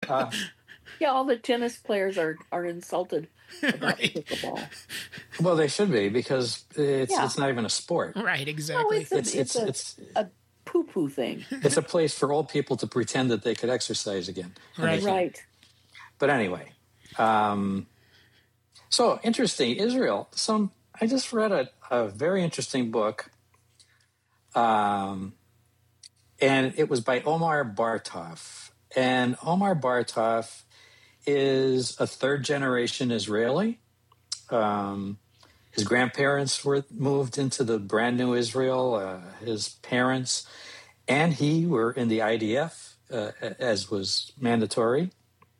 Yeah, all the tennis players are insulted about Right. pickleball. Well, they should be, because it's not even a sport. Right, No, exactly. it's a poo-poo thing. It's a place for old people to pretend that they could exercise again. and they Right. can't. Right. But anyway, so interesting. Israel. I just read a very interesting book, and it was by Omar Bartov. And Omar Bartov is a third-generation Israeli. His grandparents were moved into the brand new Israel. His parents and he were in the IDF, as was mandatory.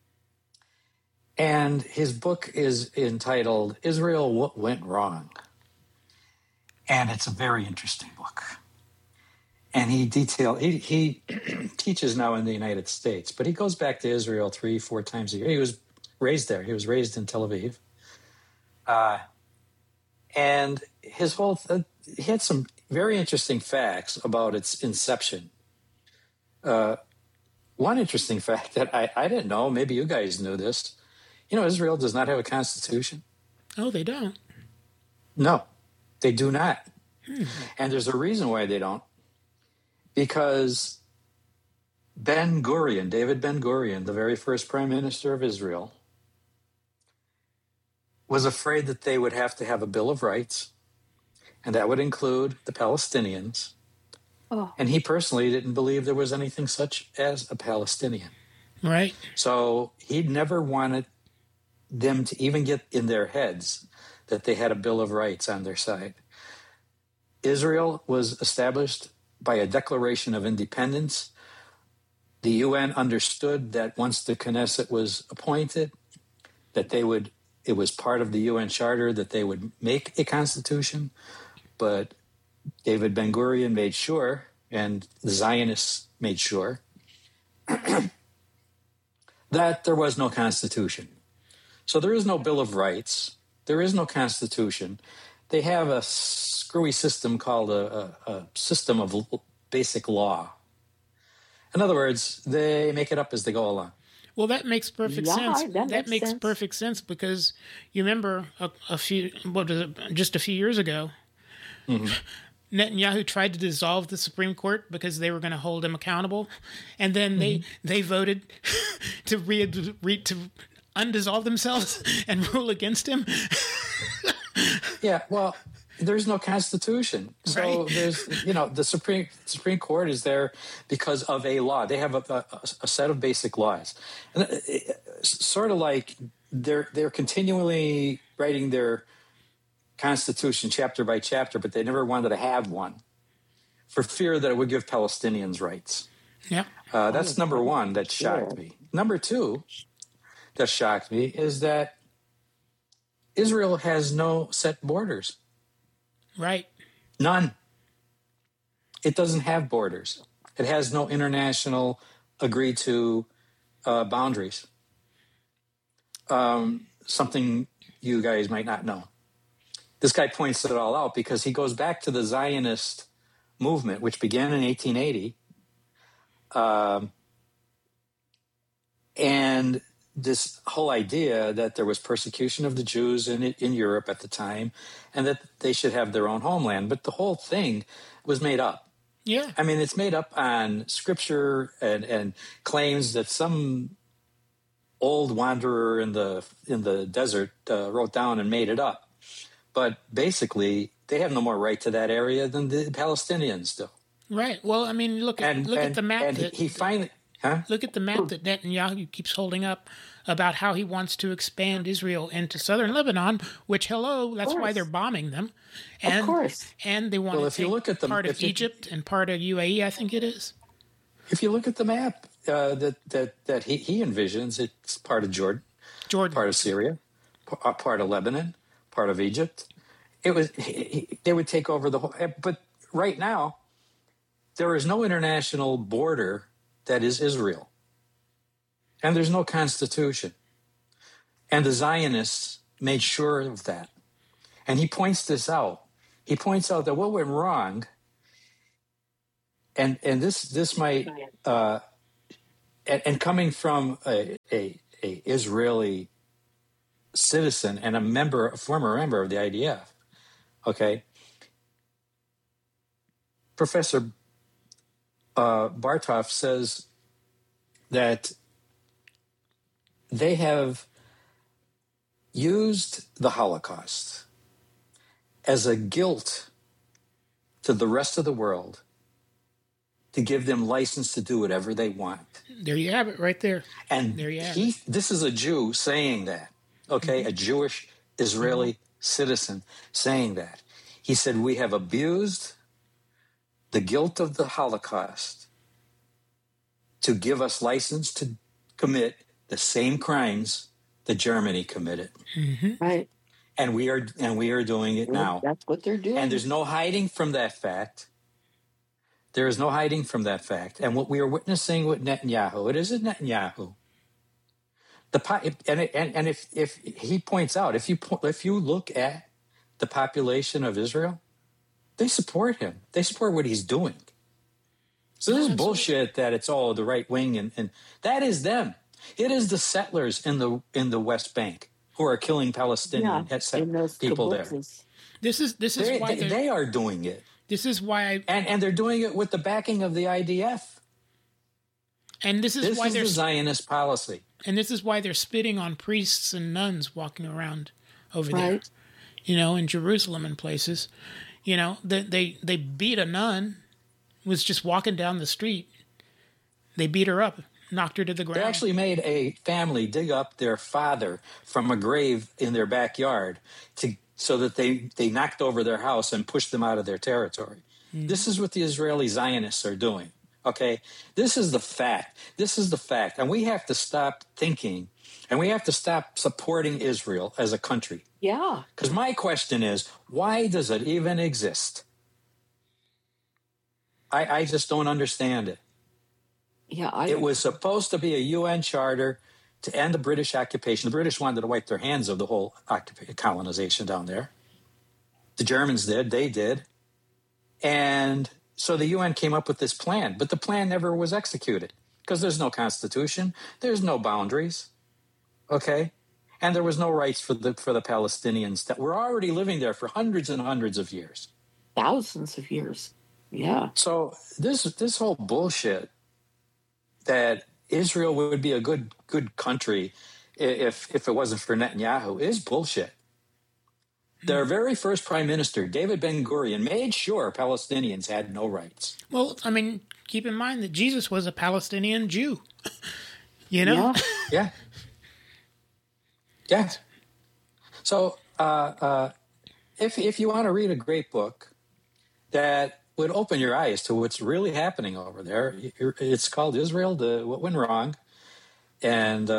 And his book is entitled Israel, What Went Wrong? And it's a very interesting book. And he teaches now in the United States, but he goes back to Israel 3-4 times a year. He was raised there. He was raised in Tel Aviv. And his he had some very interesting facts about its inception. One interesting fact that I didn't know, maybe you guys knew this, Israel does not have a constitution. Oh, they don't? No, they do not. And there's a reason why they don't. Because David Ben Gurion, the very first prime minister of Israel, was afraid that they would have to have a Bill of Rights, and that would include the Palestinians. Oh. And he personally didn't believe there was anything such as a Palestinian. Right. So he never wanted them to even get in their heads that they had a Bill of Rights on their side. Israel was established by a Declaration of Independence. The UN understood that once the Knesset was appointed, that it was part of the UN Charter that they would make a constitution. But David Ben Gurion made sure, and the Zionists made sure, that there was no constitution. So there is no Bill of Rights. There is no constitution. They have a screwy system called a system of basic law. In other words, they make it up as they go along. Well, that makes perfect sense. That makes sense. Perfect sense, because you remember just a few years ago, Netanyahu tried to dissolve the Supreme Court because they were going to hold him accountable, and then they voted to undissolve themselves and rule against him. Yeah, well, there's no constitution. So Right. there's, the Supreme Court is there because of a law. They have a set of basic laws. And sort of like they're continually writing their constitution chapter by chapter, but they never wanted to have one for fear that it would give Palestinians rights. Yeah. That's number one that shocked me. Number two that shocked me is that Israel has no set borders. Right. None. It doesn't have borders. It has no international agreed to boundaries. Something you guys might not know. This guy points it all out because he goes back to the Zionist movement, which began in 1880. And this whole idea that there was persecution of the Jews in Europe at the time and that they should have their own homeland. But the whole thing was made up. Yeah. I mean, it's made up on scripture and claims that some old wanderer in the desert wrote down and made it up. But basically, they have no more right to that area than the Palestinians do. Right. Well, I mean, look at the map. And he finally... Huh? Look at the map that Netanyahu keeps holding up about how he wants to expand Israel into southern Lebanon, which, that's why they're bombing them. And, of course. And they want to take part of Egypt and part of UAE, I think it is. If you look at the map that he envisions, it's part of Jordan, part of Syria, part of Lebanon, part of Egypt. They would take over the whole... But right now, there is no international border that is Israel. And there's no constitution. And the Zionists made sure of that. And he points this out. He points out that what went wrong, and this might and coming from a Israeli citizen and a former member of the IDF, okay, Professor Bartov says that they have used the Holocaust as a guilt to the rest of the world to give them license to do whatever they want. There you have it, right there. And there you have it. This is a Jew saying that, okay, a Jewish Israeli citizen saying that. He said, we have abused the guilt of the Holocaust to give us license to commit the same crimes that Germany committed. Right. And we are doing it now. That's what they're doing. And there's no hiding from that fact. There is no hiding from that fact. And what we are witnessing with Netanyahu, it isn't Netanyahu. And if he points out, if you look at the population of Israel, they support him. They support what he's doing. So this is bullshit that it's all the right wing, and that is them. It is the settlers in the West Bank who are killing Palestinian people there. This is why they are doing it. This is why and they're doing it with the backing of the IDF. And this is why the Zionist policy. And this is why they're spitting on priests and nuns walking around over there, in Jerusalem and places. They beat a nun who was just walking down the street. They beat her up, knocked her to the ground. They actually made a family dig up their father from a grave in their backyard so that they knocked over their house and pushed them out of their territory. Mm-hmm. This is what the Israeli Zionists are doing. Okay, this is the fact. And we have to stop thinking, and we have to stop supporting Israel as a country. Yeah. Because my question is, why does it even exist? I just don't understand it. Yeah, it was supposed to be a UN charter to end the British occupation. The British wanted to wipe their hands of the whole colonization down there. The Germans did. They did. And so the UN came up with this plan, but the plan never was executed because there's no constitution, there's no boundaries, okay, and there was no rights for the Palestinians that were already living there for hundreds and hundreds of years, thousands of years. Yeah. So this whole bullshit that Israel would be a good country if it wasn't for Netanyahu is bullshit. Their very first prime minister, David Ben-Gurion, made sure Palestinians had no rights. Well, I mean, keep in mind that Jesus was a Palestinian Jew. Yeah. So if you want to read a great book that would open your eyes to what's really happening over there, it's called Israel, What Went Wrong. And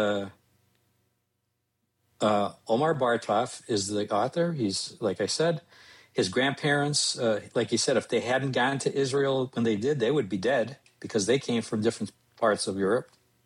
Omar Bartov is the author. He's, like I said, his grandparents, like he said, if they hadn't gone to Israel when they did, they would be dead because they came from different parts of Europe.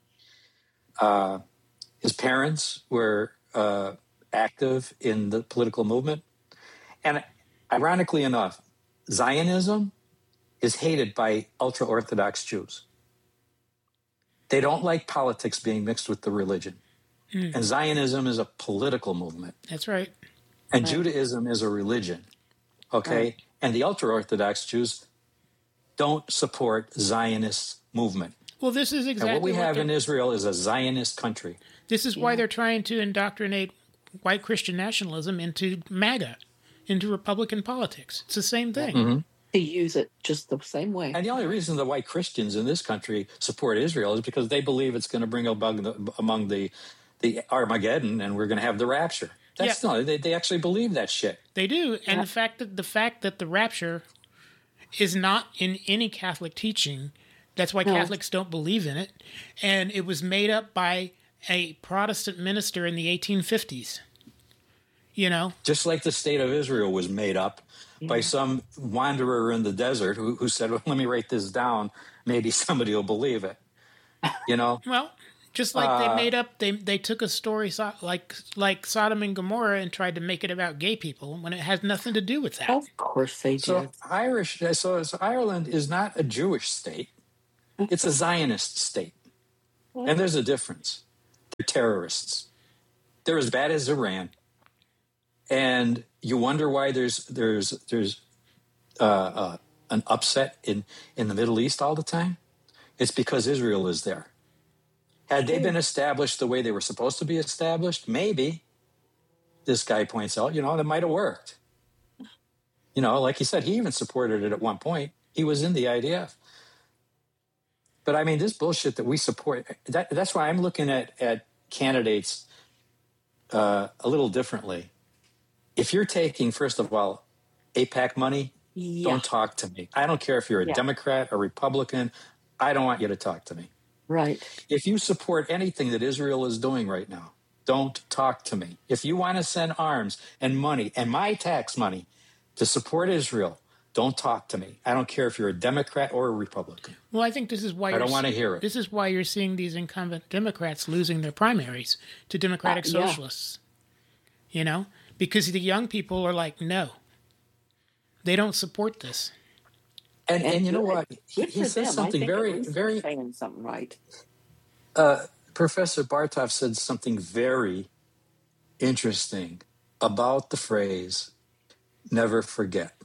His parents were active in the political movement. And ironically enough, Zionism is hated by ultra-Orthodox Jews. They don't like politics being mixed with the religion. And Zionism is a political movement. That's right. And Judaism is a religion. Okay? Right. And the ultra-Orthodox Jews don't support Zionist movement. Well, this is exactly and what we have in Israel is a Zionist country. This is why they're trying to indoctrinate white Christian nationalism into MAGA, into Republican politics. It's the same thing. Mm-hmm. To use it just the same way. And the only reason the white Christians in this country support Israel is because they believe it's going to bring among the Armageddon, and we're going to have the rapture. They actually believe that shit. They do, and the fact that the rapture is not in any Catholic teaching, that's why Catholics don't believe in it, and it was made up by a Protestant minister in the 1850s. Just like the state of Israel was made up by some wanderer in the desert who said, "Well, let me write this down. Maybe somebody will believe it." Well. Just like they took a story like Sodom and Gomorrah and tried to make it about gay people when it has nothing to do with that. Of course they did. So Ireland is not a Jewish state; it's a Zionist state. And there's a difference. They're terrorists. They're as bad as Iran. And you wonder why there's an upset in the Middle East all the time. It's because Israel is there. Had they been established the way they were supposed to be established, maybe, this guy points out, that might have worked. Like he said, he even supported it at one point. He was in the IDF. But I mean, this bullshit that we support, that's why I'm looking at candidates a little differently. If you're taking, first of all, AIPAC money, don't talk to me. I don't care if you're a Democrat or Republican. I don't want you to talk to me. Right. If you support anything that Israel is doing right now, don't talk to me. If you want to send arms and money and my tax money to support Israel, don't talk to me. I don't care if you're a Democrat or a Republican. Well, I think this is why I don't want to hear it. This is why you're seeing these incumbent Democrats losing their primaries to Democratic Socialists. Because the young people are like, no, they don't support this. And you know what? He says something very saying something right. Professor Bartov said something very interesting about the phrase "never forget."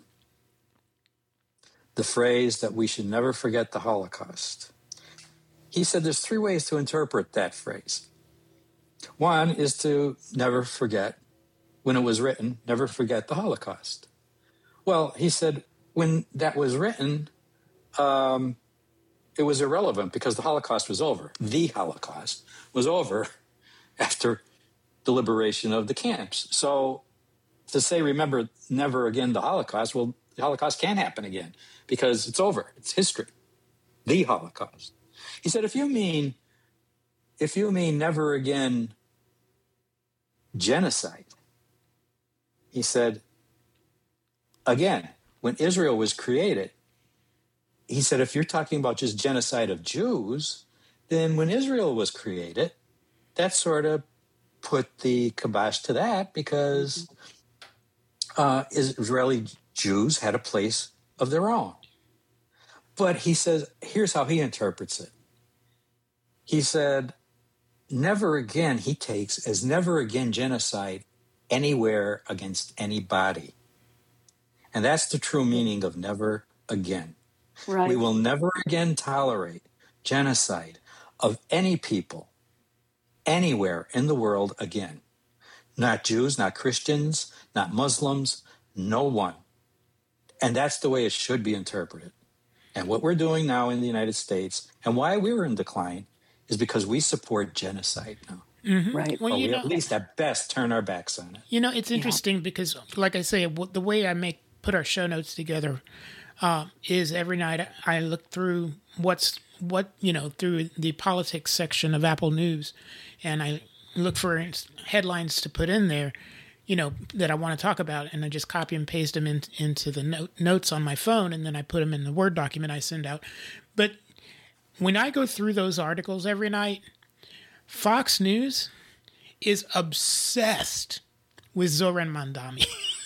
The phrase that we should never forget the Holocaust. He said there's 3 ways to interpret that phrase. One is to never forget, when it was written, never forget the Holocaust. Well, he said when that was written, it was irrelevant because the Holocaust was over. The Holocaust was over after the liberation of the camps. So to say, remember never again the Holocaust, well, the Holocaust can't happen again because it's over. It's history. The Holocaust. He said, if you mean never again genocide, he said, again, when Israel was created, he said, if you're talking about just genocide of Jews, then when Israel was created, that sort of put the kibosh to that because Israeli Jews had a place of their own. But he says, here's how he interprets it. He said, never again, he takes as never again genocide anywhere against anybody. And that's the true meaning of never again. Right. We will never again tolerate genocide of any people anywhere in the world again. Not Jews, not Christians, not Muslims, no one. And that's the way it should be interpreted. And what we're doing now in the United States and why we're in decline is because we support genocide now. Mm-hmm. Right. Well, we at least at best turn our backs on it. It's interesting because, like I say, the way I put our show notes together is every night I look through through the politics section of Apple News, and I look for headlines to put in there, that I want to talk about, and I just copy and paste them into the notes on my phone, and then I put them in the Word document I send out. But when I go through those articles every night, Fox News is obsessed with Zoran Mandami.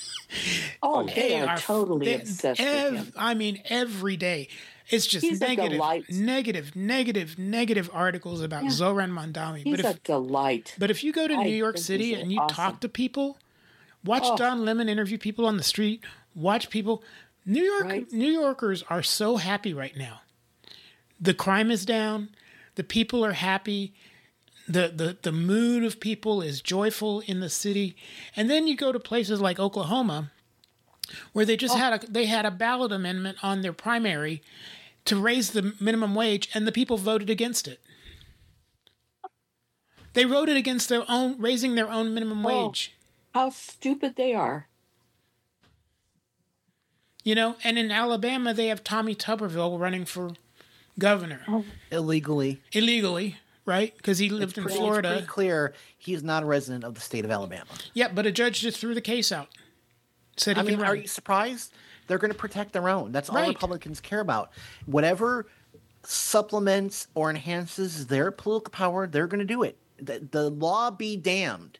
They are totally obsessed with him. I mean, every day. It's just negative articles about Zoran Mandami. He's a delight. But if you go to New York City and you talk to people, watch Don Lemon interview people on the street, watch people. New Yorkers are so happy right now. The crime is down. The people are happy. The mood of people is joyful in the city. And then you go to places like Oklahoma, where they just had a ballot amendment on their primary to raise the minimum wage, and the people voted against it. They voted against raising their own minimum wage. How stupid they are. And in Alabama, they have Tommy Tuberville running for governor. Illegally, right? Because he lived in Florida. It's pretty clear he's not a resident of the state of Alabama. Yeah, but a judge just threw the case out. Said are you surprised? They're going to protect their own. That's all Republicans care about. Whatever supplements or enhances their political power, they're going to do it. The law be damned.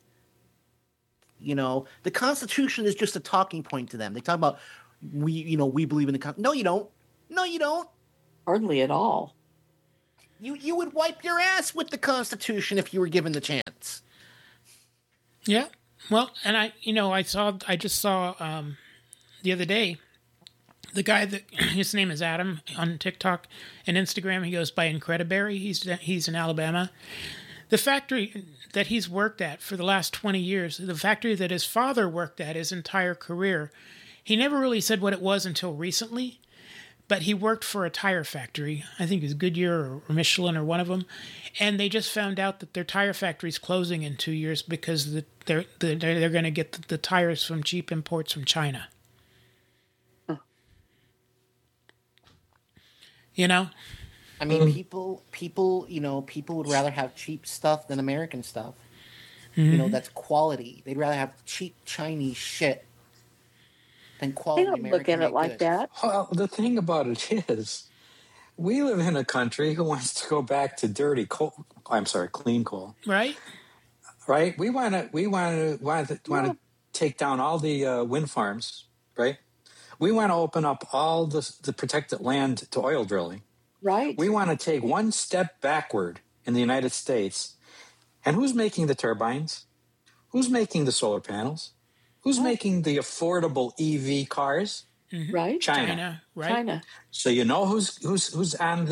The Constitution is just a talking point to them. They talk about we believe in the Constitution. No, you don't. No, you don't. Hardly at all. You would wipe your ass with the Constitution if you were given the chance. Yeah. Well, and I just saw the other day, the guy that his name is Adam on TikTok and Instagram. He goes by Incrediberry. He's in Alabama. The factory that he's worked at for the last 20 years, the factory that his father worked at his entire career, he never really said what it was until recently, but he worked for a tire factory. I think it was Goodyear or Michelin or one of them, and they just found out that their tire factory is closing in 2 years because they're going to get the tires from cheap imports from China. Huh. You know? I mean, people would rather have cheap stuff than American stuff. Mm-hmm. That's quality. They'd rather have cheap Chinese shit than They quality don't American look at it like goods. that. Well, the thing about it is, we live in a country who wants to go back to dirty coal. I'm sorry, clean coal. Right? Right? We want to take down all the wind farms. Right? We want to open up all the protected land to oil drilling. Right. We want to take one step backward in the United States. And who's making the turbines? Who's making the solar panels? Who's making the affordable EV cars? Mm-hmm. Right. China, right? China. So you know who's on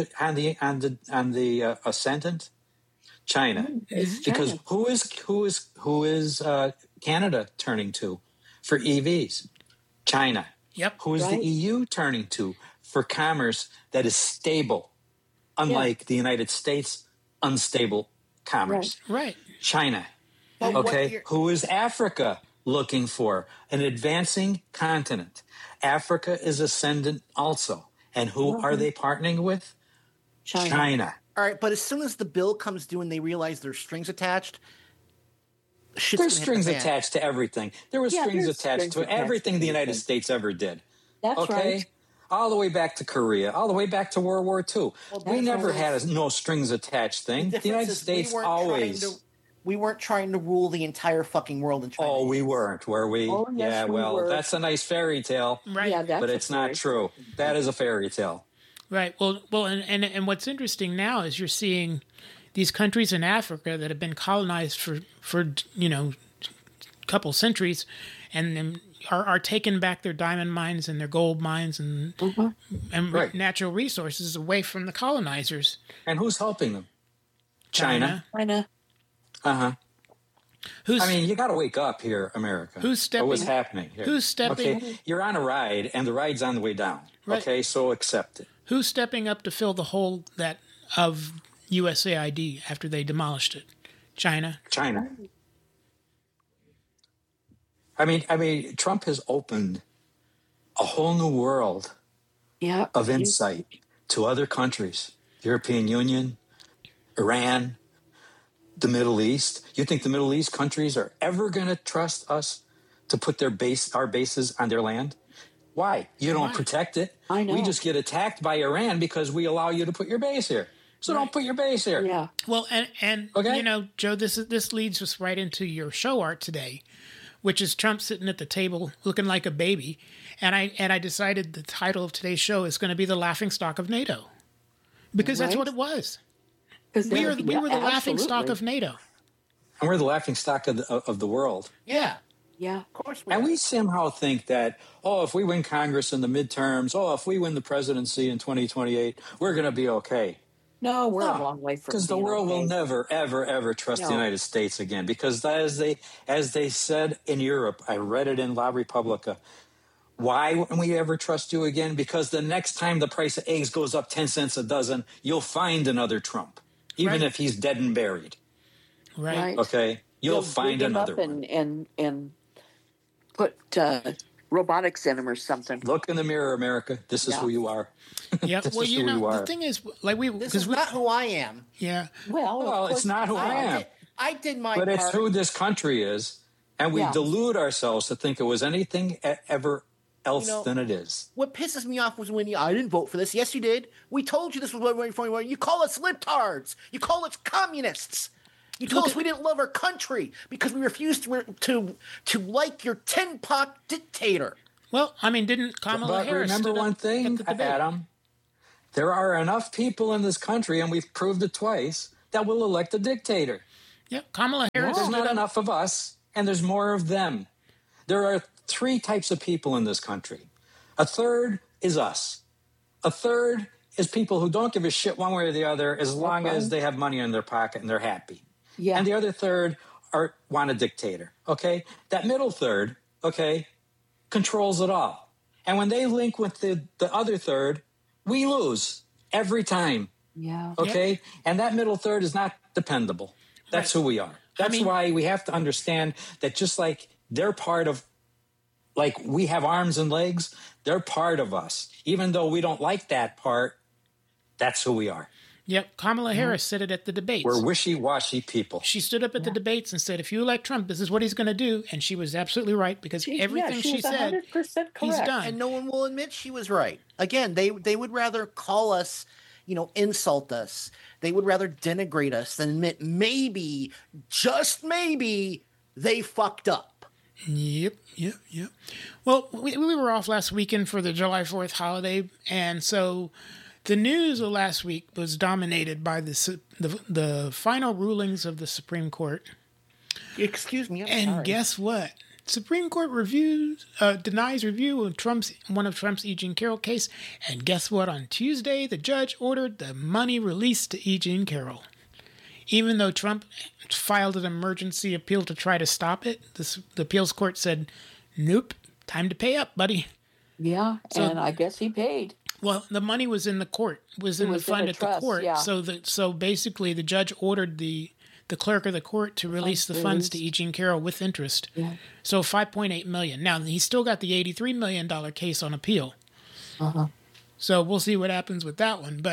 the ascendant? China. It's Because China. who is Canada turning to for EVs? China. Yep. Who is Right. the EU turning to for commerce that is stable, unlike the United States unstable commerce? Right. China. But what Okay. you're- Who is Africa looking for? An advancing continent. Africa is ascendant also. And who are they partnering with? China. All right, but as soon as the bill comes due and they realize there's strings attached, shit's There's gonna hit the strings fan. attached to everything. There was Yeah, strings there's attached strings to attached everything to the United everything. States ever did. That's Okay? right. All the way back to Korea, all the way back to World War II. We that's never right. had a no strings attached thing. The difference United is States always. we weren't trying to rule the entire fucking world in China. Oh, we weren't, were we? Oh, yes, yeah, we well, were. that's a nice fairy tale, Right. Yeah, that's but a it's not fairy true. That is a fairy tale. Right. Well, and what's interesting now is you're seeing these countries in Africa that have been colonized for a couple centuries, and then are taking back their diamond mines and their gold mines and Right. natural resources away from the colonizers. And who's helping them? China. China. Uh-huh. Who's I mean, you got to wake up here, America. Who's stepping- What's happening here? who's stepping- Okay, you're on a ride, and the ride's on the way down. Right. Okay, so accept it. who's stepping up to fill the hole that of USAID after they demolished it? China. China. I mean, Trump has opened a whole new world Yeah. of insight to other countries, European Union, Iran, the Middle East. You think the Middle East countries are ever going to trust us to put our bases on their land? Why? You don't Why? protect it. I know. We just get attacked by Iran because we allow you to put your base here. So don't put your base here. Yeah. Well, and Okay. Joe, this leads us right into your show art today, which is Trump sitting at the table looking like a baby, and I decided the title of today's show is going to be the laughingstock of NATO, because that's Right. what it was. 'Cause We were they're- the yeah, laughingstock absolutely. of NATO. And we're the laughing stock of the world. Yeah, Yeah. of course we And are. we somehow think that, if we win Congress in the midterms, if we win the presidency in 2028, we're going to be okay. No, we're a long way from Because the being world will okay. never, ever, ever trust No. the United States again. Because as they said in Europe, I read it in La Repubblica, why wouldn't we ever trust you again? Because the next time the price of eggs goes up 10 cents a dozen, you'll find another Trump, even Right. if he's dead and buried. Right. Right. Okay? You'll They'll find dig him another up one. and put robotics in him or something. Look in the mirror, America. This is Yeah. who you are. Yeah. This Well, is who you the are. thing is, like This because is not who I am. yeah. Well, of Well, it's course- not who I am. I did my But part. it's who this country is, and we Yeah. delude ourselves to think it was anything ever else You know- than it is. What pisses me off was when I didn't vote for this. Yes, you did. We told you this was what we were for. You call us libtards. You call us communists. You told us we didn't love our country because we refused to like your tin pot dictator. Well, I mean, didn't Kamala But Harris remember stood up one thing, at the debate? Adam. There are enough people in this country, and we've proved it twice, that will elect a dictator. Yep, Kamala Harris. There's not enough of us, and there's more of them. There are 3 types of people in this country. A third is us. A third is people who don't give a shit one way or the other as long as they have money in their pocket and they're happy. Yeah. And the other third want a dictator, okay? That middle third, okay, controls it all. And when they link with the other third, we lose every time. Yeah. Okay? Yep. And that middle third is not dependable. That's who we are. That's why we have to understand that just like they're part of, like we have arms and legs, they're part of us. Even though we don't like that part, that's who we are. Yep, Kamala Harris said it at the debates. We're wishy-washy people. She stood up at the debates and said, if you elect Trump, this is what he's going to do. And she was absolutely right because everything she said, 100% correct. he's done. And no one will admit she was right. Again, they would rather call us, insult us. They would rather denigrate us than admit maybe, just maybe, they fucked up. Yep. Well, we were off last weekend for the July 4th holiday, and so the news of last week was dominated by the final rulings of the Supreme Court. Excuse me, I'm and sorry. Guess what? Supreme Court denies review of one of Trump's E. Jean Carroll case, and guess what? On Tuesday, the judge ordered the money released to E. Jean Carroll. Even though Trump filed an emergency appeal to try to stop it, the appeals court said, nope, time to pay up, buddy. Yeah, and I guess he paid. Well, the money was in the court, was in the fund at the court. Yeah. So basically the judge ordered the clerk of the court to release the funds to E. Jean Carroll with interest. Yeah. So $5.8 million. Now, he's still got the $83 million case on appeal. Uh-huh. So we'll see what happens with that one.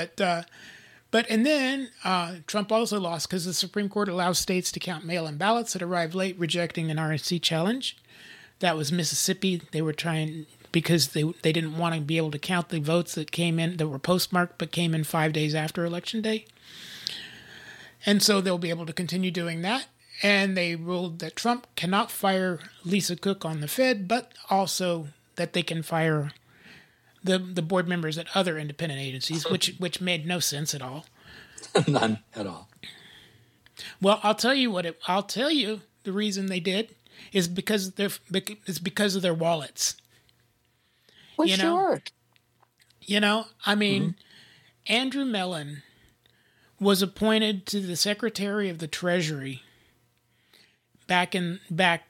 And then Trump also lost because the Supreme Court allows states to count mail-in ballots that arrive late, rejecting an RNC challenge. That was Mississippi. They were trying because they didn't want to be able to count the votes that came in that were postmarked but came in 5 days after Election Day. And so they'll be able to continue doing that. And they ruled that Trump cannot fire Lisa Cook on the Fed, but also that they can fire the board members at other independent agencies, which made no sense at all. None at all. Well, I'll tell you the reason they did is because of their wallets. Well, sure. Andrew Mellon was appointed to the Secretary of the Treasury back in the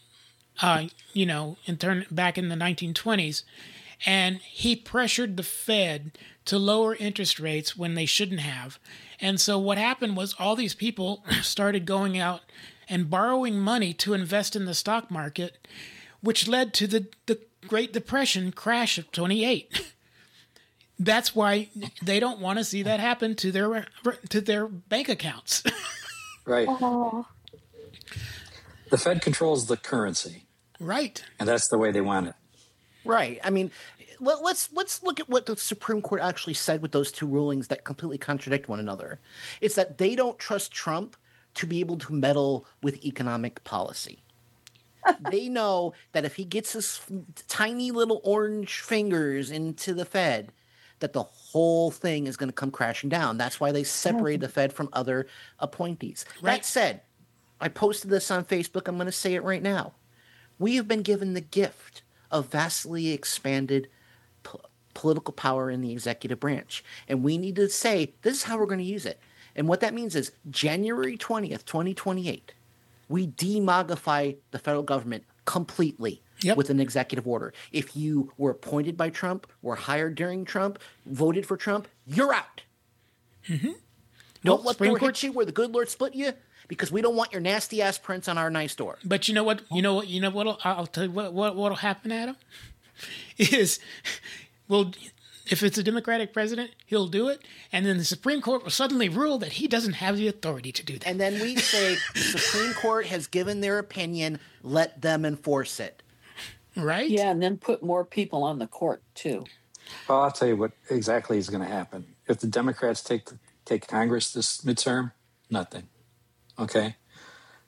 1920s, and he pressured the Fed to lower interest rates when they shouldn't have. And so what happened was all these people started going out and borrowing money to invest in the stock market, which led to the Great Depression crash of 28. That's why they don't want to see that happen to their bank accounts. Right. Oh. The Fed controls the currency. Right. And that's the way they want it. Right. I mean, let's look at what the Supreme Court actually said with those two rulings that completely contradict one another. It's that they don't trust Trump to be able to meddle with economic policy. They know that if he gets his tiny little orange fingers into the Fed, that the whole thing is going to come crashing down. That's why they separated the Fed from other appointees. Right. That said, I posted this on Facebook. I'm going to say it right now. We have been given the gift of vastly expanded political power in the executive branch. And we need to say, this is how we're going to use it. And what that means is January 20th, 2028, we demogify the federal government completely. Yep. With an executive order. If you were appointed by Trump, were hired during Trump, voted for Trump, you're out. Mm-hmm. Don't let the door hit you where the good Lord split you, because we don't want your nasty ass prints on our nice door. But you know what? I'll tell you what'll happen, Adam. Is, well, if it's a Democratic president, he'll do it, and then the Supreme Court will suddenly rule that he doesn't have the authority to do that. And then we say the Supreme Court has given their opinion, let them enforce it. Right? Yeah, and then put more people on the court, too. Well, I'll tell you what exactly is going to happen. If the Democrats take Congress this midterm, nothing. Okay?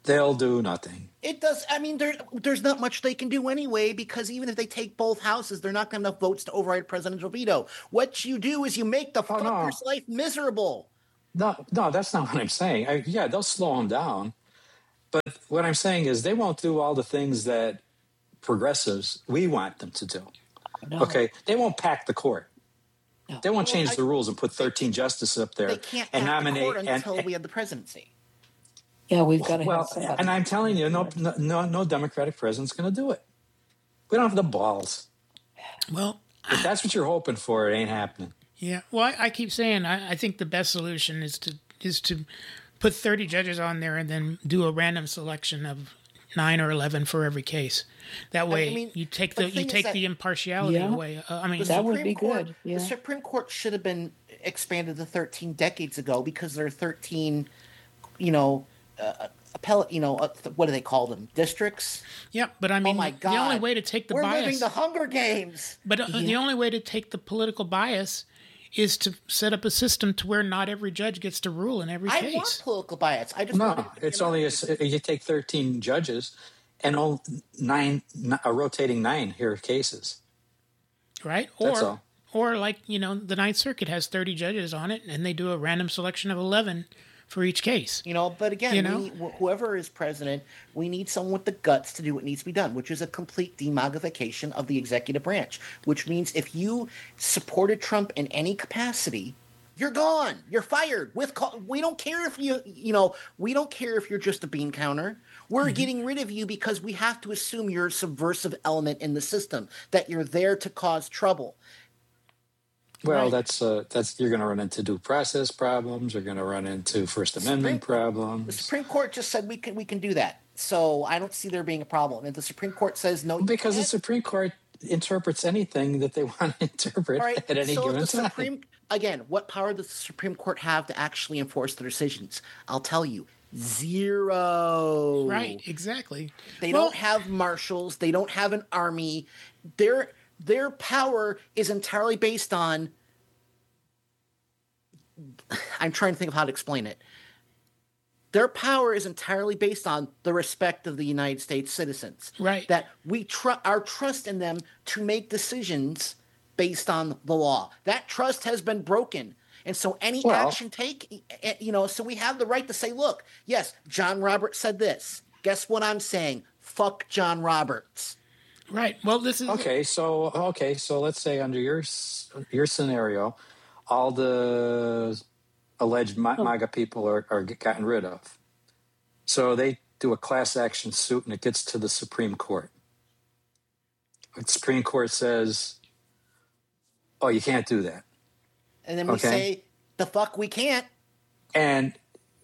They'll do nothing. It does. I mean, there's not much they can do anyway, because even if they take both houses, they're not going to have enough votes to override a presidential veto. What you do is you make the fucker's life miserable. No, that's not what I'm saying. Yeah, they'll slow them down. But what I'm saying is they won't do all the things that progressives, we want them to do. No. Okay? They won't pack the court. No. They won't change the rules and put 13 justices up there. They can't and nominate the court until we have the presidency. Yeah, we've got to have somebody. And I'm telling you, no Democratic president's going to do it. We don't have the balls. Well, if that's what you're hoping for, it ain't happening. Yeah. Well, I keep saying I think the best solution is to put 30 judges on there and then do a random selection of 9 or 11 for every case. That way, you take the impartiality away. That would be good. Yeah. The Supreme Court should have been expanded to 13 decades ago, because there are 13, appellate, what do they call them? Districts? Yeah, but I mean, oh my God. The only way to take the bias... We're living the Hunger Games! But the only way to take the political bias is to set up a system to where not every judge gets to rule in every case. I want political bias. It's only you take 13 judges and only rotating 9 hear cases. Right? That's all. Or like, the Ninth Circuit has 30 judges on it, and they do a random selection of 11 for each case. But again, whoever is president, we need someone with the guts to do what needs to be done, which is a complete demogification of the executive branch, which means if you supported Trump in any capacity, you're gone. You're fired. We don't care if we don't care if you're just a bean counter. We're getting rid of you because we have to assume you're a subversive element in the system, that you're there to cause trouble. Well, that's you're going to run into due process problems. You're going to run into First Amendment problems. The Supreme Court just said we can do that, so I don't see there being a problem. If the Supreme Court says no, because the Supreme Court interprets anything that they want to interpret at any given time. Again, what power does the Supreme Court have to actually enforce the decisions? I'll tell you. 0. Right, exactly. They don't have marshals. They don't have an army. Their power is entirely based on... I'm trying to think of how to explain it. Their power is entirely based on the respect of the United States citizens. Right. That we our trust in them to make decisions based on the law. That trust has been broken. And so any action so we have the right to say, look, yes, John Roberts said this. Guess what I'm saying? Fuck John Roberts. Right. Well, this is okay. So let's say under your scenario, all the alleged MAGA people are gotten rid of. So they do a class action suit, and it gets to the Supreme Court. The Supreme Court says, "Oh, you can't do that." And then we say, "The fuck, we can't." And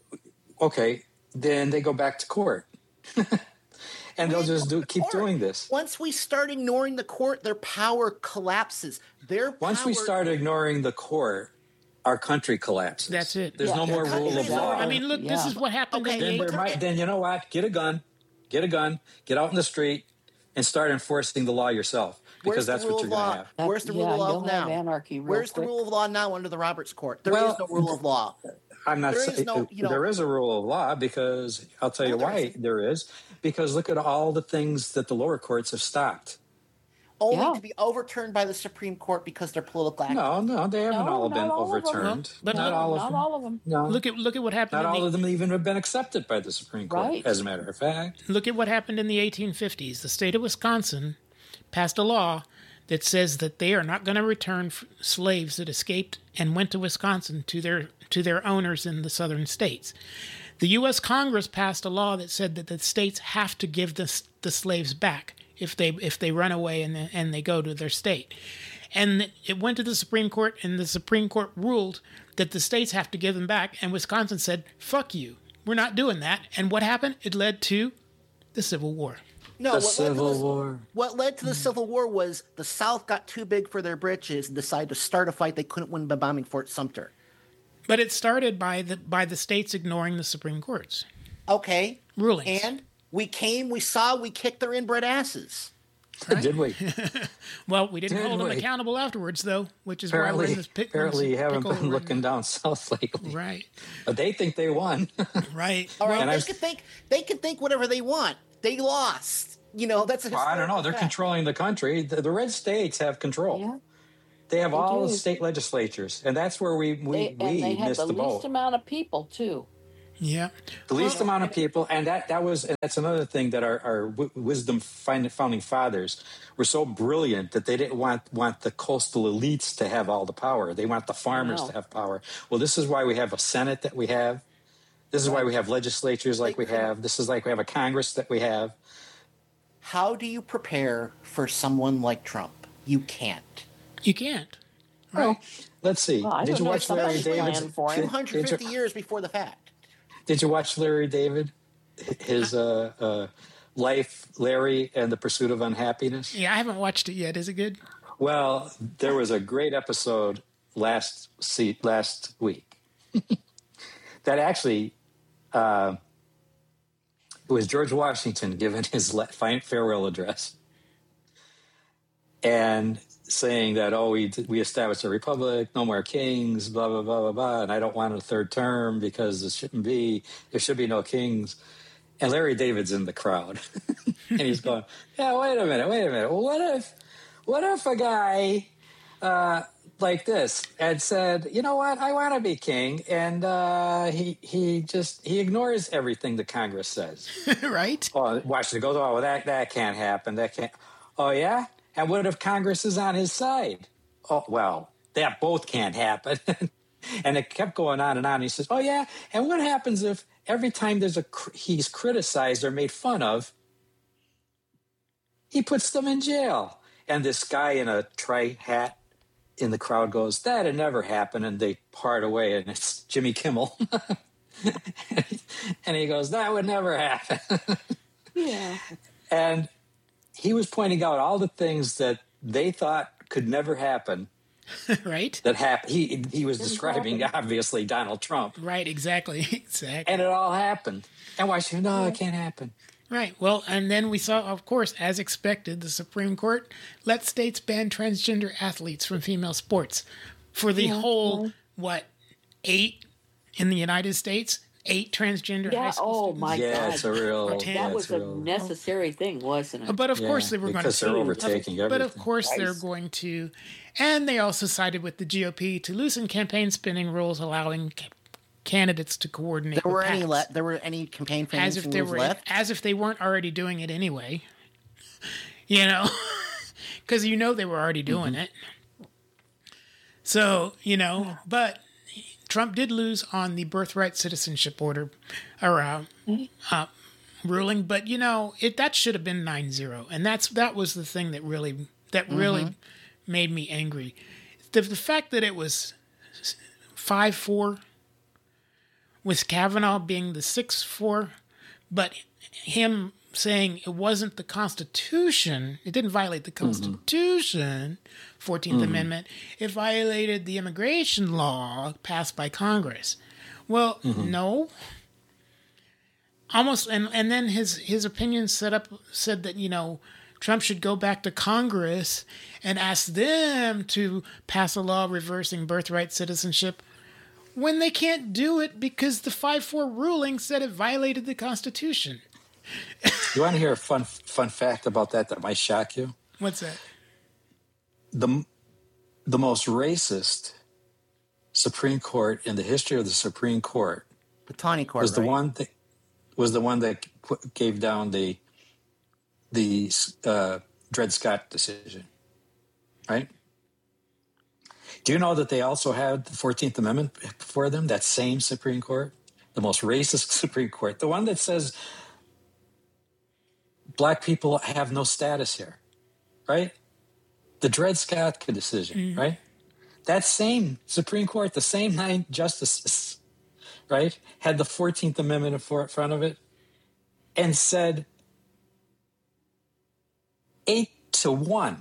then they go back to court. And they'll just keep doing this. Once we start ignoring the court, their power collapses. Once we start ignoring the court, our country collapses. That's it. There's no more rule of law. I mean, look, this is what happened. Then you know what? Get a gun, get out in the street, and start enforcing the law yourself. Because that's what you're going to have. Where's the rule of law now? Anarchy Where's the rule of law now under the Roberts Court? There is no rule of law. I'm not saying there is a rule of law, because I'll tell you why there is. Because look at all the things that the lower courts have stopped. Only to be overturned by the Supreme Court because they're political activists. No, they haven't all been overturned. But not all of them. No. Look at what happened. Not all of them even have been accepted by the Supreme Court, as a matter of fact. Look at what happened in the 1850s. The state of Wisconsin passed a law that says that they are not going to return slaves that escaped and went to Wisconsin to their owners in the southern states. The U.S. Congress passed a law that said that the states have to give the slaves back if they run away and they go to their state. And it went to the Supreme Court, and the Supreme Court ruled that the states have to give them back, and Wisconsin said, "Fuck you, we're not doing that." And what happened? It led to the Civil War. No, what led to the Mm-hmm. Civil War was the South got too big for their britches and decided to start a fight they couldn't win by bombing Fort Sumter. But it started by the states ignoring the Supreme Court's rulings. And we kicked their inbred asses. Right? Did we? Well, we didn't Did hold them we? accountable afterwards, though, which is why we're in this pit. Apparently, you haven't pickle been we're looking in. down south lately. Right. But they think they won. Right. All right, And they can think whatever they want. They lost. That's a Well, I don't know. They're fact. controlling the country. The red states have control. Yeah. They have all do. the state legislatures, and that's where we They had missed the the least boat. amount of people too. Yeah. The least amount of people, and that's another thing that our wisdom founding fathers were so brilliant that they didn't want the coastal elites to have all the power. They want the farmers No. to have power. Well, this is why we have a Senate that we have. This is why we have legislatures like we have. This is like we have a Congress that we have. How do you prepare for someone like Trump? You can't. You can't. Well, let's see. Well, I Did don't you know watch if Larry somebody's David's? planned for it. 250 years before the fact. Did you watch Larry David? His life, Larry and the Pursuit of Unhappiness? Yeah, I haven't watched it yet. Is it good? Well, there was a great episode last week that actually it was George Washington giving his farewell address and saying that, we established a republic, no more kings, blah, blah, blah, blah, blah, and I don't want a third term because there should be no kings. And Larry David's in the crowd. And he's going, yeah, wait a minute. Well, what if a guy like this had said, you know what, I want to be king, and he ignores everything the Congress says. Right? Oh, Washington goes, well, that can't happen. That can't. Oh, yeah? And what if Congress is on his side? Oh, well, that both can't happen. And it kept going on and on. He says, oh, yeah? And what happens if every time he's criticized or made fun of, he puts them in jail? And this guy in a tri-hat in the crowd goes, that'd never happen. And they part away, and it's Jimmy Kimmel. And he goes, that would never happen. Yeah. And he was pointing out all the things that they thought could never happen Right? that happened. He was describing, obviously, Donald Trump. Right, exactly. Exactly. And it all happened. And Washington, no, it can't happen. Right. Well, and then we saw, of course, as expected, the Supreme Court let states ban transgender athletes from female sports for the whole, 8 in the United States? 8 transgender high Yeah. school Oh students. my Yeah, God. it's a real. That yeah, That was it's a real. necessary thing, wasn't it? But of course they were going to because they're sue. overtaking everything. But of course they're Right. going to, and they also sided with the GOP to loosen campaign spending rules, allowing candidates to coordinate. There were with any PACs. there were any campaign as finance if they rules were left? as if they weren't already doing it anyway. You know, because they were already doing it. So but Trump did lose on the birthright citizenship order, or ruling. But that should have been 9-0, and that was the thing that really made me angry. The fact that it was 5-4, with Kavanaugh being the 6-4, but him saying it wasn't the Constitution, it didn't violate the Constitution, 14th Amendment, it violated the immigration law passed by Congress. Well, no. Almost, and then his opinion said that, Trump should go back to Congress and ask them to pass a law reversing birthright citizenship when they can't do it because the 5-4 ruling said it violated the Constitution. You want to hear a fun fact about that might shock you? What's that? The most racist Supreme Court in the history of the Supreme Court The Tawny Court was the one that gave down the Dred Scott decision, right? Do you know that they also had the 14th Amendment before them? That same Supreme Court, the most racist Supreme Court, the one that says black people have no status here, right? The Dred Scott decision, right? That same Supreme Court, the same 9 justices, right, had the 14th Amendment in front of it and said 8-1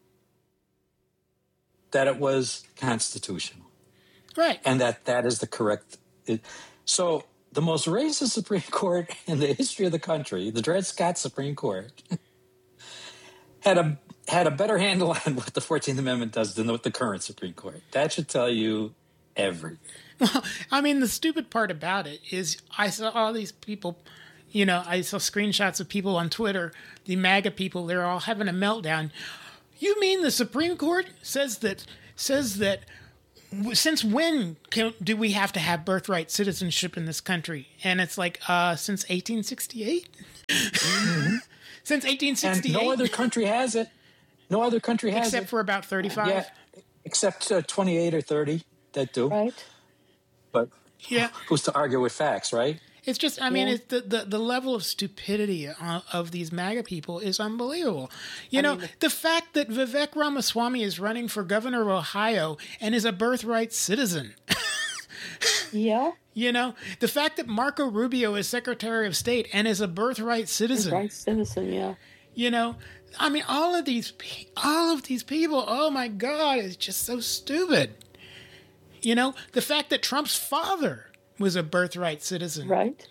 that it was constitutional. Right. And that is the correct. So the most racist Supreme Court in the history of the country, the Dred Scott Supreme Court, had a better handle on what the 14th Amendment does than what the current Supreme Court. That should tell you everything. Well, I mean, the stupid part about it is I saw all these people, I saw screenshots of people on Twitter, the MAGA people, they're all having a meltdown. You mean the Supreme Court says that since when do we have to have birthright citizenship in this country? And it's like, since 1868? Mm-hmm. Since 1868? And no other country has it. No other country has Except for about 35? Yeah, except 28 or 30 that do. Right. But yeah, who's to argue with facts, right? It's just, I mean, it's the level of stupidity of these MAGA people is unbelievable. The fact that Vivek Ramaswamy is running for governor of Ohio and is a birthright citizen. Yeah. The fact that Marco Rubio is Secretary of State and is a birthright citizen. Birthright citizen, yeah. I mean, all of these people, oh my God, it's just so stupid. The fact that Trump's father was a birthright citizen. Right.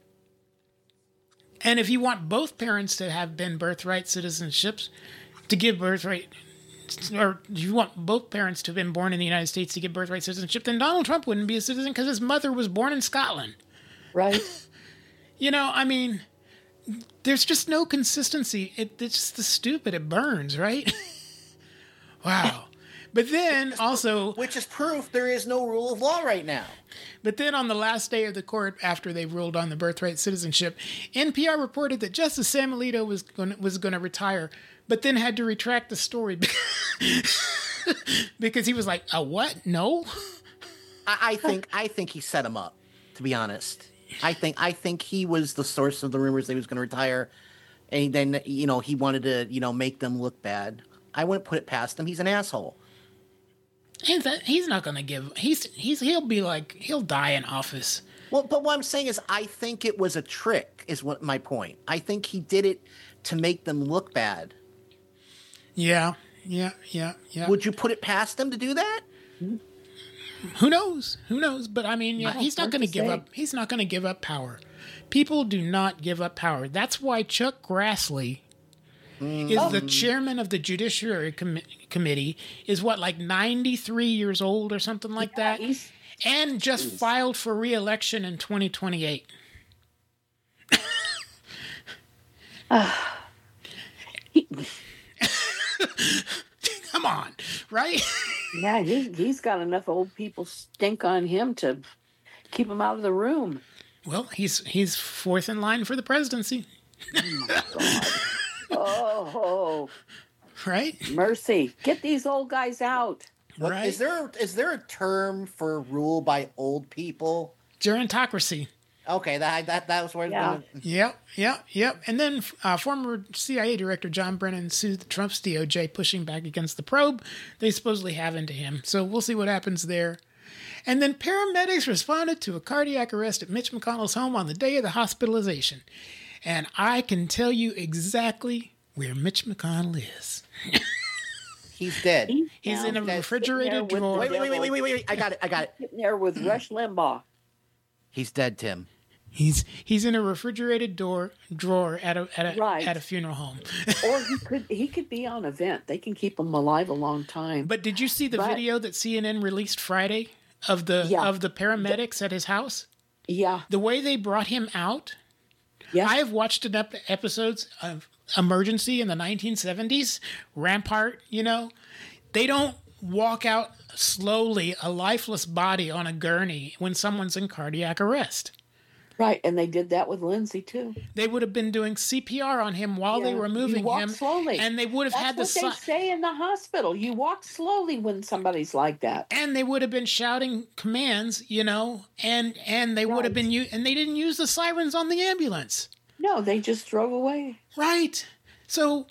And if you want both parents to have been birthright citizenships, to give birthright, or you want both parents to have been born in the United States to give birthright citizenship, then Donald Trump wouldn't be a citizen because his mother was born in Scotland. Right. I mean, there's just no consistency. It's just the stupid. It burns, right? Wow. But then also... Which is proof there is no rule of law right now. But then on the last day of the court, after they ruled on the birthright citizenship, NPR reported that Justice Sam Alito was going to retire, but then had to retract the story because he was like, "A what? No." I think he set him up. To be honest, I think he was the source of the rumors that he was going to retire, and then he wanted to make them look bad. I wouldn't put it past him. He's an asshole. He's not going to give. He'll die in office. Well, but what I'm saying is, I think it was a trick. Is what my point. I think he did it to make them look bad. Yeah. Would you put it past him to do that? Who knows? But I mean, he's not going to give up. He's not going to give up power. People do not give up power. That's why Chuck Grassley is the chairman of the Judiciary Committee, is like 93 years old or something like that, and just filed for re-election in 2028. Come on, right? Yeah, he's got enough old people stink on him to keep him out of the room. Well, he's fourth in line for the presidency. Oh my God. Oh, right? Mercy. Get these old guys out. Right. Is there a term for rule by old people? Gerontocracy. Okay, that was where. Yeah. Yep. And then former CIA Director John Brennan sued the Trump's DOJ, pushing back against the probe they supposedly have into him. So we'll see what happens there. And then paramedics responded to a cardiac arrest at Mitch McConnell's home on the day of the hospitalization. And I can tell you exactly where Mitch McConnell is. He's dead. He's in a refrigerated drawer. Wait. I got it. Sitting there with Rush Limbaugh. He's dead, Tim. He's in a refrigerated drawer at a funeral home. Or he could be on a vent. They can keep him alive a long time. But did you see the video that CNN released Friday of the paramedics at his house? Yeah. The way they brought him out. Yeah. I have watched episodes of Emergency in the 1970s, Rampart, They don't walk out slowly, a lifeless body on a gurney when someone's in cardiac arrest. Right, and they did that with Lindsay, too. They would have been doing CPR on him while they were moving him. Slowly. And they would have had That's what they say in the hospital. You walk slowly when somebody's like that. And they would have been shouting commands, and they would have been and they didn't use the sirens on the ambulance. No, they just drove away. Right. So,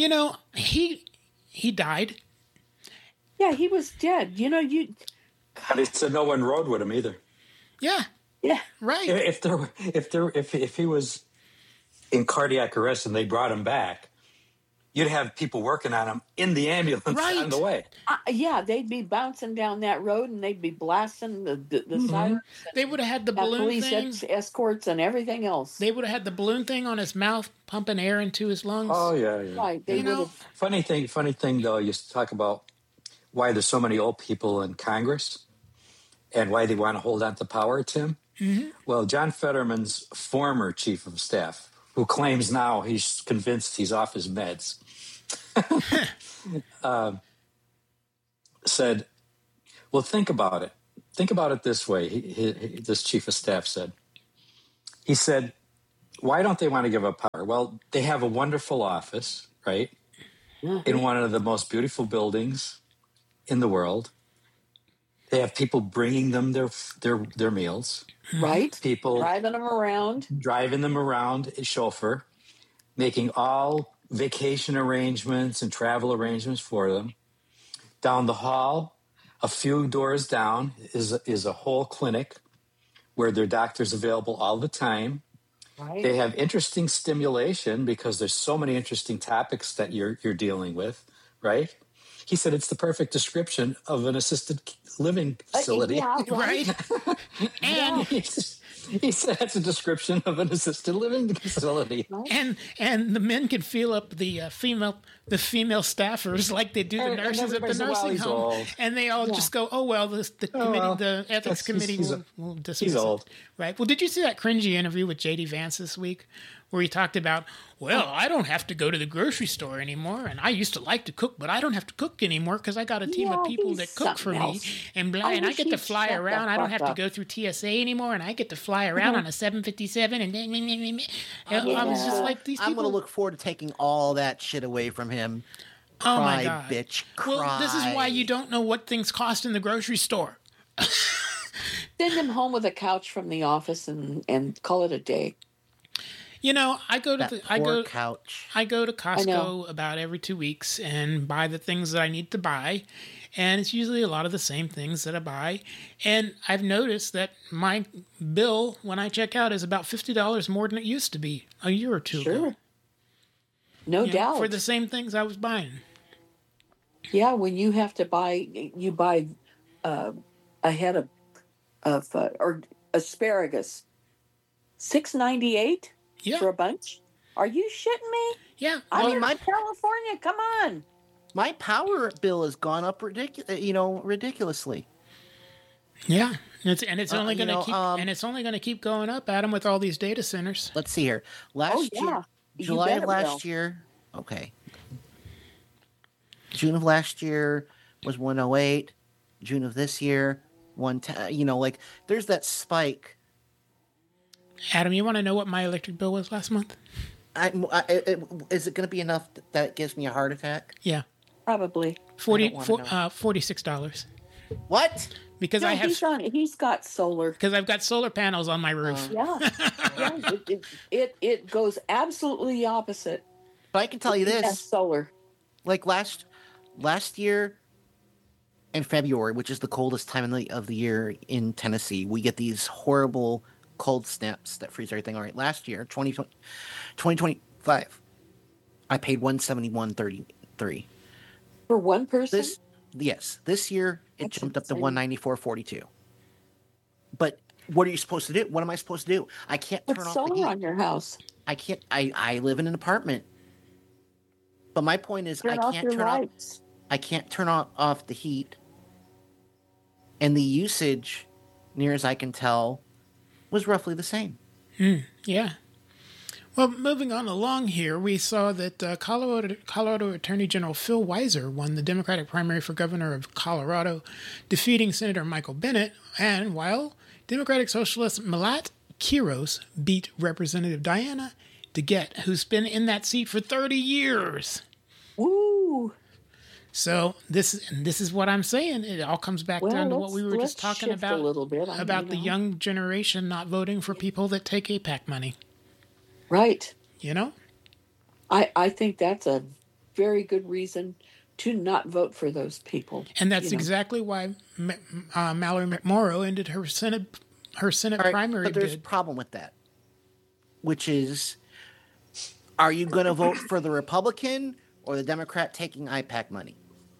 he died. Yeah, he was dead. But he said no one rode with him either. Yeah. Yeah. Right. If he was in cardiac arrest and they brought him back, you'd have people working on them in the ambulance on the way. Yeah, they'd be bouncing down that road and they'd be blasting the sirens. They would have had the balloon police escorts and everything else. They would have had the balloon thing on his mouth, pumping air into his lungs. Oh yeah. Right. They would have. Funny thing though, you talk about why there's so many old people in Congress and why they want to hold on to power, Tim. Mm-hmm. Well, John Fetterman's former chief of staff, who claims now he's convinced he's off his meds, said, well, think about it. Think about it this way, this chief of staff said. He said, why don't they want to give up power? Well, they have a wonderful office, right, in one of the most beautiful buildings in the world. They have people bringing them their meals. Right. People driving them around, a chauffeur, making all vacation arrangements and travel arrangements for them. Down the hall, a few doors down, is a whole clinic where their doctor's available all the time. Right. They have interesting stimulation because there's so many interesting topics that you're dealing with, right? He said it's the perfect description of an assisted living facility. Yeah, right. And he said it's a description of an assisted living facility. And the men can feel up the female staffers like they do the nurses at the nursing home, and they all just go, "Oh well, the ethics committee will dismiss he's old, right?" Well, did you see that cringy interview with J.D. Vance this week, where he talked about, well, I don't have to go to the grocery store anymore, and I used to like to cook, but I don't have to cook anymore because I got a team of people that cook for me, and blah, and I get to fly around. I don't have to go through TSA anymore, and I get to fly around on a 757, and I was just like, these people. I'm going to look forward to taking all that shit away from him. Oh cry, my God. Bitch, cry. Well, this is why you don't know what things cost in the grocery store. Send him home with a couch from the office and call it a day. You know, I go to couch. I go to Costco about every 2 weeks and buy the things that I need to buy, and it's usually a lot of the same things that I buy. And I've noticed that my bill when I check out is about $50 more than it used to be a year or two ago. No doubt. For the same things I was buying. Yeah, when you have to buy a head of or asparagus, $6.98. Yeah. For a bunch? Are you shitting me? Yeah. I mean, California, come on. My power bill has gone up ridiculously. Yeah. It's only going to keep going up, Adam, with all these data centers. Let's see here. July of last year. Okay. June of last year was 108. June of this year, 110. There's that spike. Adam, you want to know what my electric bill was last month? Is it going to be enough that it gives me a heart attack? Yeah. Probably. $46. What? Because he's got solar. Because I've got solar panels on my roof. Yeah. It goes absolutely opposite. But I can tell you this. Solar. Like last year in February, which is the coldest time of the year in Tennessee, we get these horrible cold snaps that freeze everything. All right, last year, 2025, I paid $171.33 for one person. This year it jumped up to $194.42. But what are you supposed to do? What am I supposed to do? I can't turn off the heat. Solar on your house. I can't. I live in an apartment. But my point is, I can't turn off the heat, and the usage, near as I can tell, was roughly the same. Yeah. Well, moving on along here, we saw that Colorado Attorney General Phil Weiser won the Democratic primary for governor of Colorado, defeating Senator Michael Bennet, and while Democratic Socialist Malat Quiros beat Representative Diana DeGette, who's been in that seat for 30 years. Woo! So this is what I'm saying. It all comes back down to what we were just talking about, the young generation not voting for people that take APAC money. Right. You know? I think that's a very good reason to not vote for those people. And that's exactly why Mallory McMorrow ended her Senate primary bid. But there's a problem with that, which is, are you going to vote for the Republican or the Democrat taking IPAC money?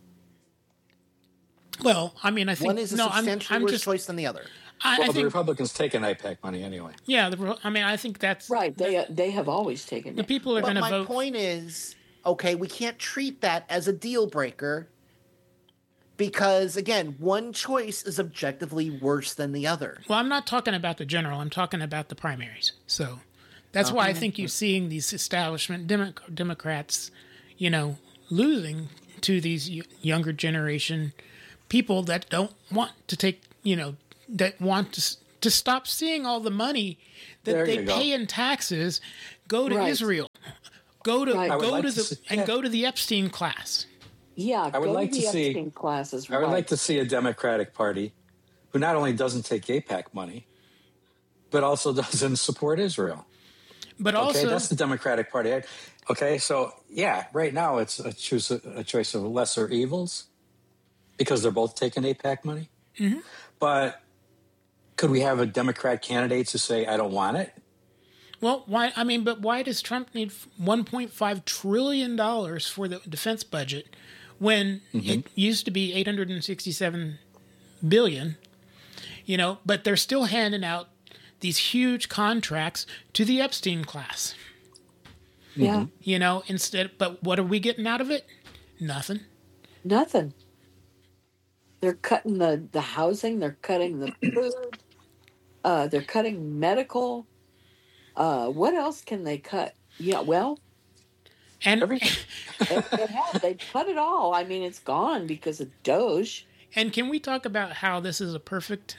Well, I mean, I think one is a substantially worse choice than the other. I think the Republicans take an IPAC money anyway. Yeah, I mean, I think that's right. They have always taken the it. people are going to vote. My point is, okay, we can't treat that as a deal breaker because, again, one choice is objectively worse than the other. Well, I'm not talking about the general. I'm talking about the primaries. So that's why I think you're seeing these establishment Democrats, losing to these younger generation people that don't want to take, that want to stop seeing all the money that they pay in taxes go to Israel, go to the Epstein class. Yeah, I would like to see Epstein classes. I would like to see a Democratic Party who not only doesn't take AIPAC money, but also doesn't support Israel. But also, that's the Democratic Party. Okay, so right now it's a choice of lesser evils because they're both taking AIPAC money. Mm-hmm. But could we have a Democrat candidate to say, I don't want it? Well, why? I mean, but why does Trump need $1.5 trillion for the defense budget when it used to be $867 billion? But they're still handing out these huge contracts to the Epstein class. Yeah. But what are we getting out of it? Nothing. Nothing. They're cutting the housing. They're cutting the food. They're cutting medical. What else can they cut? Yeah, well, and everything. They cut it all. I mean, it's gone because of Doge. And can we talk about how this is a perfect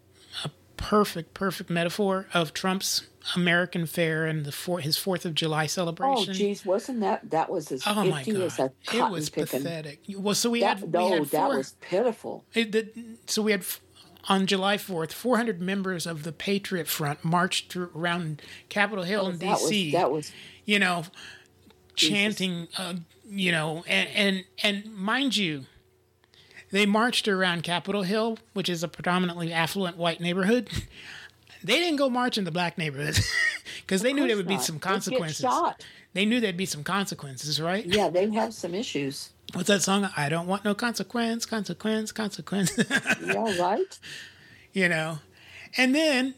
metaphor of Trump's American fare and his 4th of July celebration? Oh, geez, wasn't that was as empty as a cotton it was picking. Pathetic. Well, so that was pitiful. So we had on July 4th, 400 members of the Patriot Front marched around Capitol Hill in D.C. That was chanting, and mind you, they marched around Capitol Hill, which is a predominantly affluent white neighborhood. They didn't go march in the black neighborhoods because they knew there would be some consequences. They'd get shot. They knew there'd be some consequences, right? Yeah, they have some issues. What's that song? I don't want no consequence. Yeah, right. And then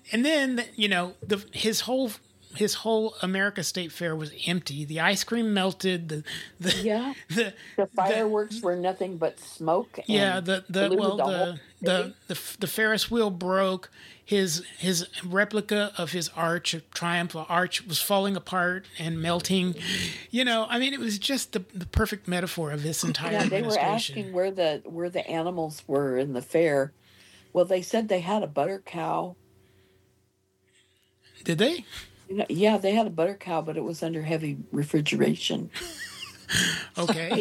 his whole America State Fair was empty. The ice cream melted. The fireworks were nothing but smoke. And the Ferris wheel broke. His replica of his triumph arch was falling apart and melting. It was just the perfect metaphor of this entire administration. They were asking where the animals were in the fair. Well, they said they had a butter cow. Did they? Yeah, they had a butter cow, but it was under heavy refrigeration. Okay.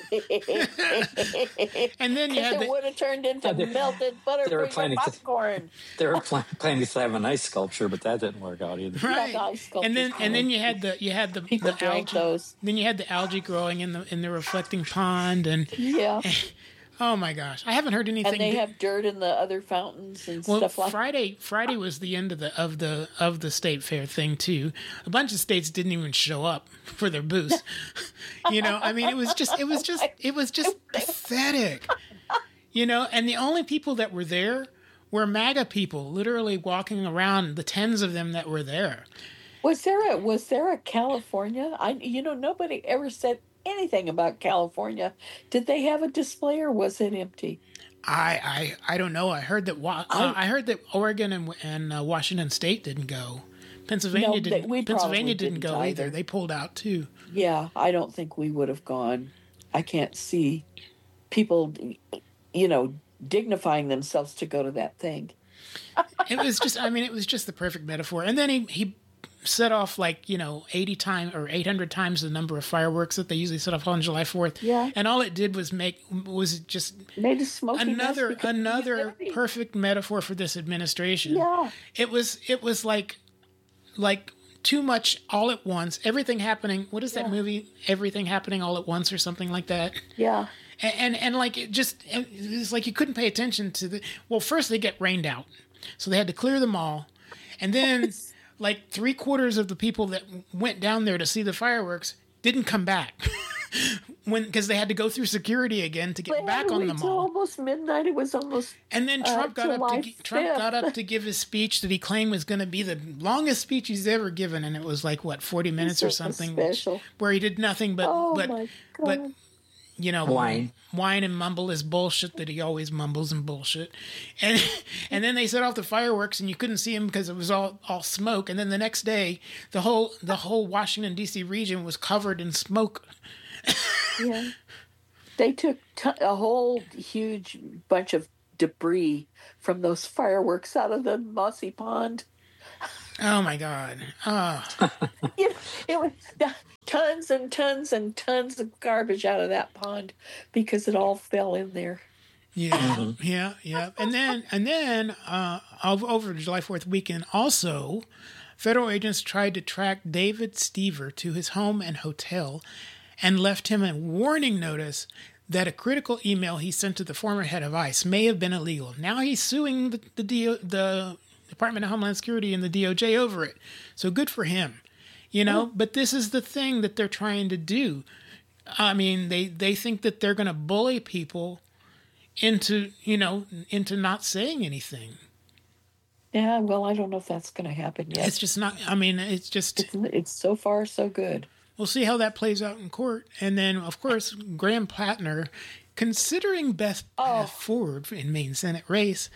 And then it would have turned into melted butter popcorn. They were planning to have an ice sculpture, but that didn't work out either. Right. And then you had the algae. Those. Then you had the algae growing in the reflecting pond and oh my gosh, I haven't heard anything. And they have dirt in the other fountains and stuff like that. Friday was the end of the state fair thing too. A bunch of states didn't even show up for their booths. I mean, it was just pathetic. And the only people that were there were MAGA people, literally walking around, the tens of them that were there. Was there a California? Nobody ever said anything about California. Did they have a display or was it empty? I don't know. I heard that Oregon and Washington State didn't go. Pennsylvania didn't go either. They pulled out too. Yeah, I don't think we would have gone. I can't see people, dignifying themselves to go to that thing. It was just the perfect metaphor. And then he set off 80 times or 800 times the number of fireworks that they usually set off on July 4th. Yeah. And all it did was made a smoky another perfect metaphor for this administration. Yeah. It was like too much all at once. Everything happening. What is that movie? Everything Happening All at Once or something like that. Yeah. And it's like you couldn't pay attention to first they get rained out. So they had to clear them all. And then 3/4 of the people that went down there to see the fireworks didn't come back. because they had to go through security again to get back on the mall. Almost midnight. It was almost. And then Trump got up to give his speech that he claimed was going to be the longest speech he's ever given, and it was like 40 minutes or something, where he did nothing but whine and mumble his bullshit that he always mumbles and bullshit. And then they set off the fireworks and you couldn't see him because it was all smoke. And then the next day, the whole Washington, D.C. region was covered in smoke. Yeah. They took a whole huge bunch of debris from those fireworks out of the mossy pond. Oh, my God. Oh. It was tons and tons and tons of garbage out of that pond because it all fell in there. Yeah, yeah. And then over July 4th weekend, also, federal agents tried to track David Stever to his home and hotel and left him a warning notice that a critical email he sent to the former head of ICE may have been illegal. Now he's suing the Department of Homeland Security and the DOJ over it. So good for him. But this is the thing that they're trying to do. I mean, they think that they're going to bully people into not saying anything. Yeah, well, I don't know if that's going to happen yet. It's just not, I mean, it's so far so good. We'll see how that plays out in court. And then, of course, Graham Plattner, considering best path forward in Maine Senate race,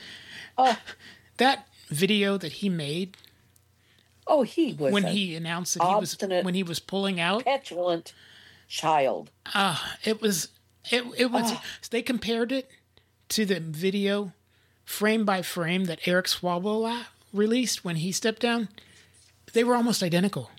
that video that he made. Oh, he was when he announced that he was pulling out, petulant child. It was. They compared it to the video, frame by frame, that Eric Swalwell released when he stepped down. They were almost identical.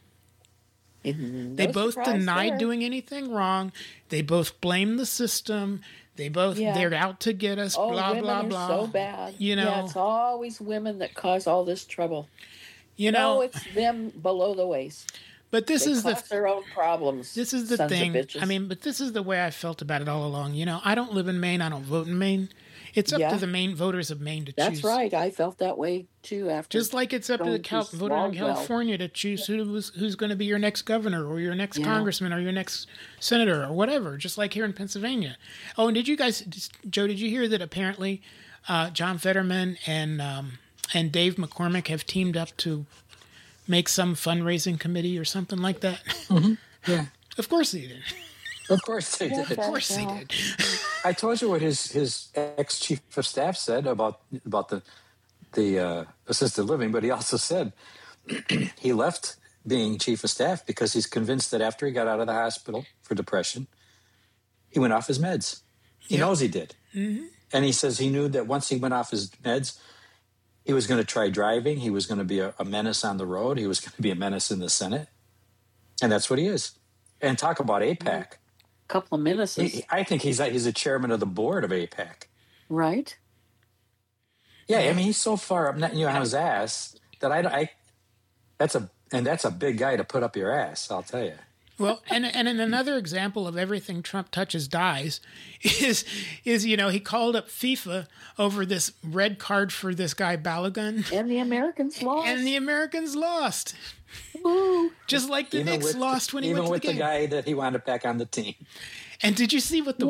They both denied doing anything wrong. They both blamed the system. They both they're out to get us. Blah blah blah. So bad. It's always women that cause all this trouble. No, it's them below the waist. But this is their own problems. This is the thing. I mean, but this is the way I felt about it all along. I don't live in Maine. I don't vote in Maine. It's up to the Maine voters of Maine to choose. That's right. I felt that way too. After just like it's up to the voter in California to choose who's going to be your next governor or your next congressman or your next senator or whatever. Just like here in Pennsylvania. Oh, and Joe? Did you hear that apparently John Fetterman and Dave McCormick have teamed up to make some fundraising committee or something like that? Mm-hmm. Yeah. Of course they did. Of course they did. Of course they did. I told you what his ex-chief of staff said about the assisted living, but he also said he left being chief of staff because he's convinced that after he got out of the hospital for depression, he went off his meds. He knows he did. Mm-hmm. And he says he knew that once he went off his meds, he was going to try driving. He was going to be a menace on the road. He was going to be a menace in the Senate. And that's what he is. And talk about AIPAC. Couple of menaces. I think he's a chairman of the board of AIPAC. Right. Yeah, I mean, he's so far up on his ass that that's a big guy to put up your ass, I'll tell you. Well, and another example of everything Trump touches dies is he called up FIFA over this red card for this guy Balogun. And the Americans lost. Ooh. Just like the Knicks lost when he went to the game. Even with the guy that he wound up back on the team. And did you see what the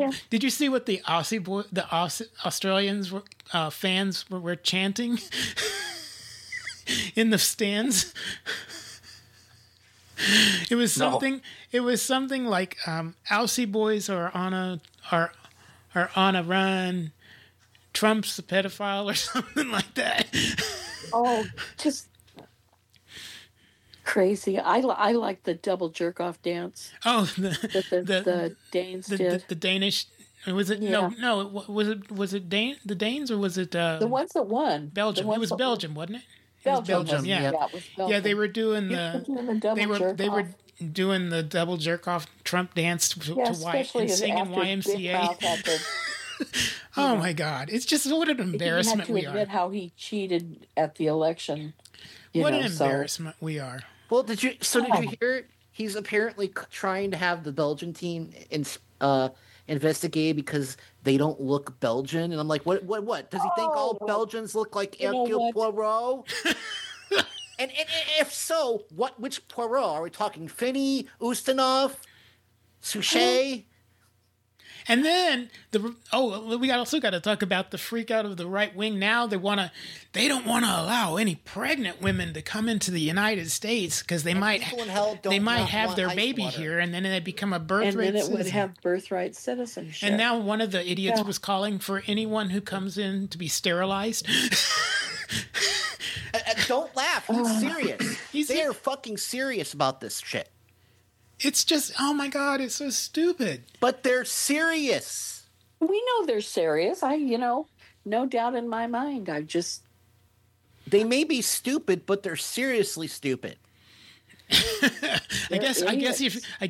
Australians fans were chanting in the stands? It was something. No. It was something like Aussie boys are on a run. Trump's a pedophile or something like that. Oh, just crazy! I like the double jerk off dance. Oh, the Danes did. The Danish. Was it no? Was it the Danes or was it the ones that won? Belgium. It was Belgium, wasn't it? Belgium. Yeah. It was Belgium. Yeah, they were doing they were doing the double jerk off Trump dance to and singing YMCA. Oh my God! It's just what an embarrassment we are. He had to admit how he cheated at the election. What an embarrassment we are. Well, did you hear? He's apparently trying to have the Belgian team investigated because they don't look Belgian, and I'm like, what? Does he think all Belgians look like Hercule Poirot? and if so, which Poirot are we talking? Finney, Ustinov? Sushi. And then we also got to talk about the freak out of the right wing. Now they don't want to allow any pregnant women to come into the United States because they might have their baby here, and then they become a birthright citizen. And then it would have birthright citizenship. And now one of the idiots was calling for anyone who comes in to be sterilized. Don't laugh. He's serious. They are fucking serious about this shit. It's just, oh my God, it's so stupid. But they're serious. We know they're serious. No doubt in my mind. They may be stupid, but they're seriously stupid. I guess